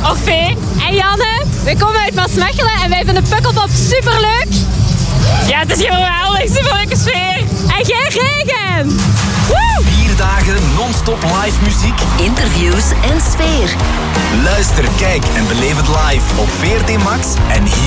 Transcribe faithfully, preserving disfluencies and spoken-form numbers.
Orphee en Janne. We komen uit Maasmechelen en wij vinden Pukkelpop superleuk. Ja, het is hier geweldig, superleuke sfeer. En geen regen. Woe! Vier dagen non-stop live muziek, interviews en sfeer. luister, kijk en beleef het live op V R T Max en hier.